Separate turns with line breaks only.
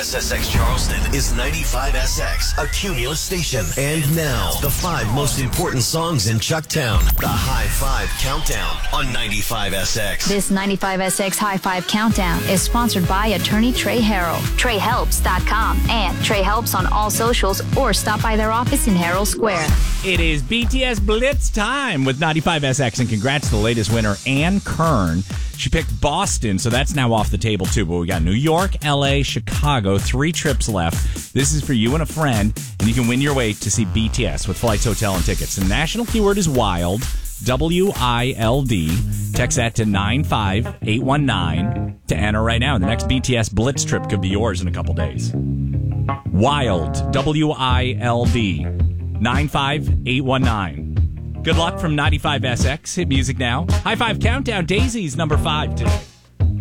WSSX Charleston is 95SX, a Cumulus station. And now, the 5 most important songs in Chucktown. The High 5 Countdown on 95SX.
This 95SX High 5 Countdown is sponsored by attorney Trey Harrell, TreyHelps.com, and Trey Helps on all socials, or stop by their office in Herald Square.
It is BTS Blitz time with 95SX, and congrats to the latest winner, Ann Kern. She picked Boston, so that's now off the table, too. But we got New York, L.A., Chicago, 3 trips left. This is for you and a friend, and you can win your way to see BTS with flights, hotel, and tickets. The national keyword is WILD, W-I-L-D. Text that to 95819 to enter right now. The next BTS Blitz trip could be yours in a couple days. WILD, W-I-L-D, 95819. Good luck from 95SX. Hit music now. High 5 Countdown. Daisy's number 5 today.